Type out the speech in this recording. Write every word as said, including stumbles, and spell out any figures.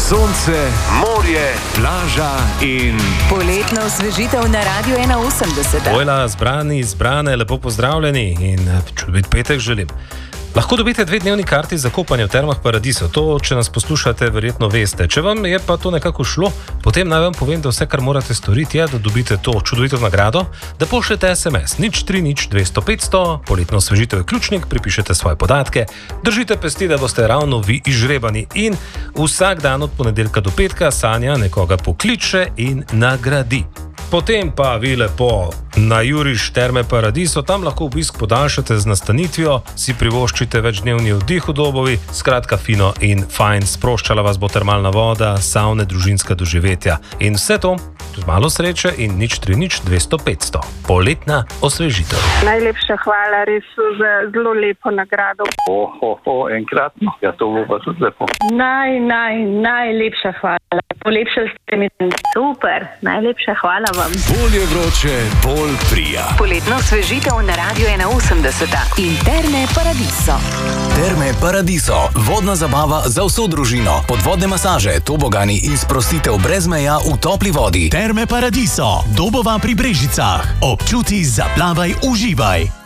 Sonce, morje, plaža in poletno osvežitev na Radiu ena osemdeset. Vojla, zbrani, zbrane, lepo pozdravljeni in čudovit petek želim. Lahko dobite dve dnevni karti za kopanje v Termah Paradiso. To, če nas poslušate, verjetno veste. Če vam je pa to nekako šlo, potem naj vam povem, da vse, kar morate storiti, je, da dobite to čudovito nagrado, da pošljete es em es nič tri nič dvesto petsto, poletno osvežitev je ključnik, pripišete svoje podatke, držite pesti, da boste ravno vi izžrebani in vsak dan od ponedeljka do petka Sanja nekoga pokliče in nagradi. Potem pa vi lepo najuriš Terme Paradiso, tam lahko obisk podaljšate z nastanitvijo, si privoščite večdnevni oddih v Dobovi, skratka fino in fajn, sproščala vas bo termalna voda, savne, družinska doživetja in vse to z malo sreče in nič tri nič dvesto petsto. Poletna osvežitev. Najlepša hvala res za zelo lepo nagrado. Oho, oh, oh, enkratno, ja to bo pa tudi lepo. Naj, naj, najlepša hvala. Polepšali ste mi. Super, najlepša hvala vam. Bolje vroče, bolj prija. Poletno osvežitev na Radiu ena osemdeset in Terme Paradiso. Terme Paradiso, vodna zabava za vso družino, podvodne masaže, tobogani in sprostitev brez meja v topli vodi. Terme Paradiso, Dobova pri Brežicah. Občuti, zaplavaj, uživaj.